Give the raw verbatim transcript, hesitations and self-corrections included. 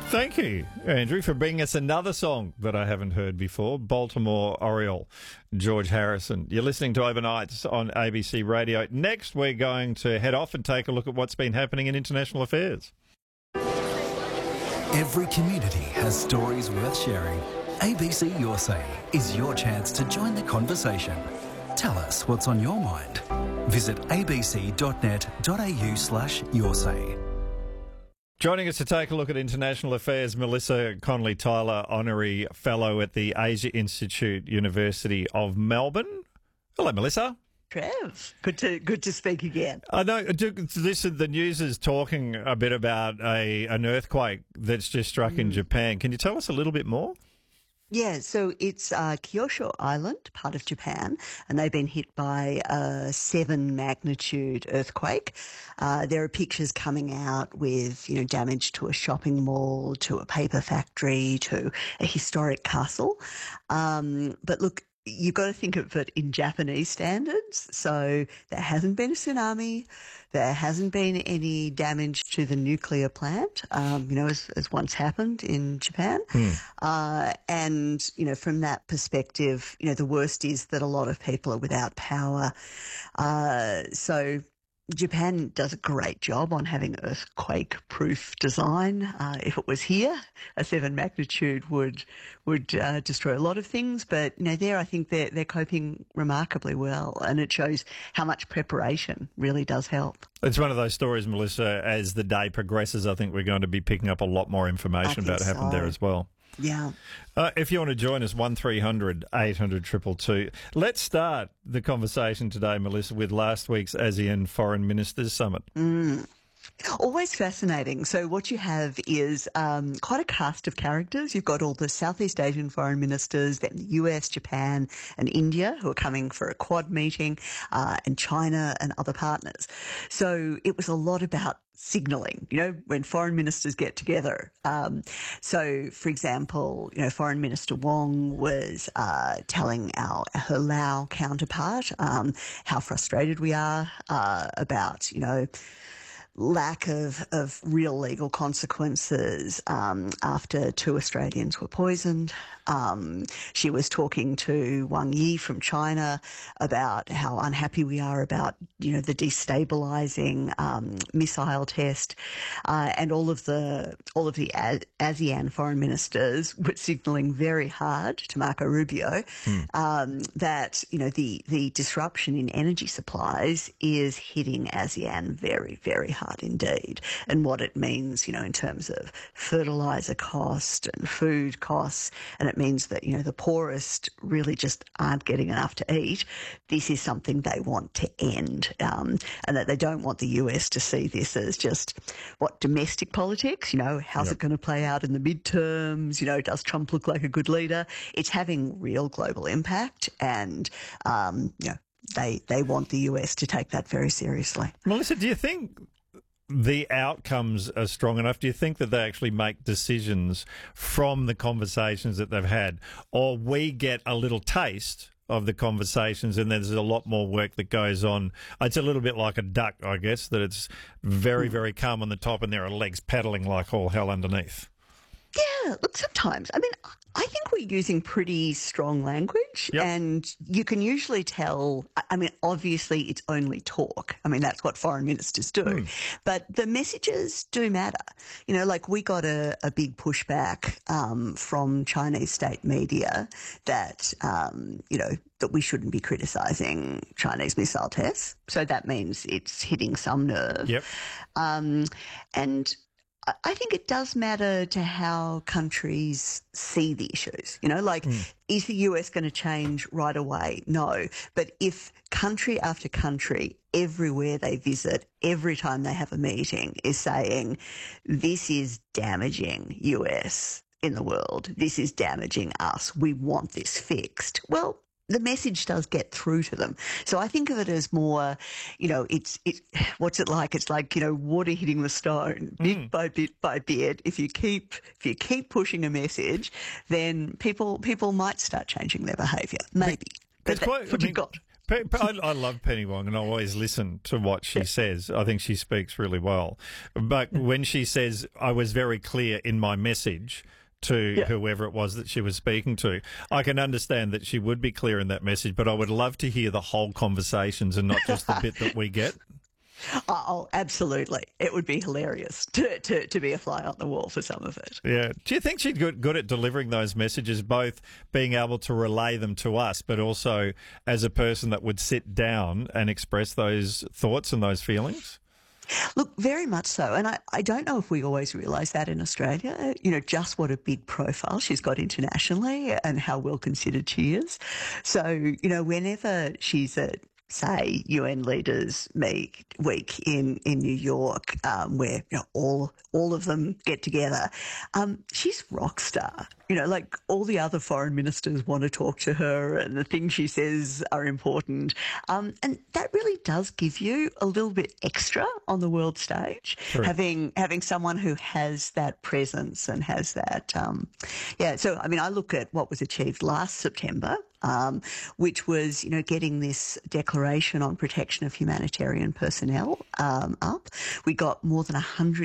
Thank you, Andrew, for bringing us another song that I haven't heard before, Baltimore Oriole, George Harrison. You're listening to Overnights on A B C Radio. Next, we're going to head off and take a look at what's been happening in international affairs. Every community has stories worth sharing. A B C Your Say is your chance to join the conversation. Tell us what's on your mind. Visit abc.net.au slash your say. Joining us to take a look at international affairs, Melissa Connolly-Tyler, Honorary Fellow at the Asia Institute, University of Melbourne. Hello, Melissa. Trev, good to good to speak again. I know. This the news is talking a bit about a an earthquake that's just struck mm. in Japan. Can you tell us a little bit more? Yeah, so it's uh, Kyushu Island, part of Japan, and they've been hit by a seven magnitude earthquake. Uh, there are pictures coming out with, you know, damage to a shopping mall, to a paper factory, to a historic castle. Um, but look, you've got to think of it in Japanese standards. So there hasn't been a tsunami. There hasn't been any damage to the nuclear plant, um, you know, as, as once happened in Japan. Hmm. Uh, and, you know, from that perspective, you know, the worst is that a lot of people are without power. Uh, so Japan does a great job on having earthquake-proof design. Uh, if it was here, a seven magnitude would would uh, destroy a lot of things. But you know, there I think they're they're coping remarkably well, and it shows how much preparation really does help. It's one of those stories, Melissa. As the day progresses, I think we're going to be picking up a lot more information about what happened so. there as well. Yeah. Uh, if you want to join us, one three hundred eight hundred two two two. Let's start the conversation today, Melissa, with last week's ASEAN Foreign Ministers Summit. Mm. Always fascinating. So what you have is um, quite a cast of characters. You've got all the Southeast Asian foreign ministers, then the U S, Japan and India who are coming for a Quad meeting, uh, and China and other partners. So it was a lot about signalling, you know, when foreign ministers get together. Um, so, for example, you know, Foreign Minister Wong was uh, telling our her Lao counterpart um, how frustrated we are uh, about, you know, lack of, of real legal consequences um, after two Australians were poisoned. Um, she was talking to Wang Yi from China about how unhappy we are about, you know, the destabilising um, missile test, uh, and all of the all of the ASEAN foreign ministers were signalling very hard to Marco Rubio hmm. um, that, you know, the the disruption in energy supplies is hitting ASEAN very, very hard indeed, and what it means, you know, in terms of fertiliser cost and food costs, and it means that, you know, the poorest really just aren't getting enough to eat. This is something they want to end, um, and that they don't want the U S to see this as just, what, domestic politics, you know, how's yep. it going to play out in the midterms, you know, does Trump look like a good leader? It's having real global impact, and, um, you know, they, they want the U S to take that very seriously. Melissa, do you think the outcomes are strong enough? Do you think that they actually make decisions from the conversations that they've had, or we get a little taste of the conversations and there's a lot more work that goes on? It's a little bit like a duck, I guess, that it's very, very calm on the top and there are legs paddling like all hell underneath. Yeah, look, sometimes, I mean, I think we're using pretty strong language, yep. and you can usually tell, I mean, obviously it's only talk. I mean, that's what foreign ministers do. Mm. But the messages do matter. You know, like we got a, a big pushback um, from Chinese state media that, um, you know, that we shouldn't be criticising Chinese missile tests. So that means it's hitting some nerve. Yep. Um, and I think it does matter to how countries see the issues. You know, like, mm. is the U S going to change right away? No. But if country after country, everywhere they visit, every time they have a meeting, is saying, this is damaging U S in the world, this is damaging us, we want this fixed, well, the message does get through to them. So I think of it as more, you know, it's, it, what's it like? It's like, you know, water hitting the stone, bit mm. by bit by bit. If you keep, if you keep pushing a message, then people, people might start changing their behaviour. Maybe. But, but that's what I mean, you've got. Pe- pe- I, I love Penny Wong, and I always listen to what she says. I think she speaks really well. But when she says, I was very clear in my message to Yeah. whoever it was that she was speaking to, I can understand that she would be clear in that message, but I would love to hear the whole conversations and not just the bit that we get. Oh, absolutely. It would be hilarious to, to, to be a fly on the wall for some of it. Yeah. Do you think she'd good good at delivering those messages, both being able to relay them to us, but also as a person that would sit down and express those thoughts and those feelings? Look, very much so. And I, I don't know if we always realise that in Australia, you know, just what a big profile she's got internationally and how well considered she is. So, you know, whenever she's at, say, U N leaders meet week in, in New York, um, where you know, all all of them get together, um, she's rock star. You know, like all the other foreign ministers want to talk to her, and the things she says are important. Um, and that really does give you a little bit extra on the world stage, True. having having someone who has that presence and has that. Um, yeah. So I mean, I look at what was achieved last September. Um, which was, you know, getting this declaration on protection of humanitarian personnel um, up. We got more than one hundred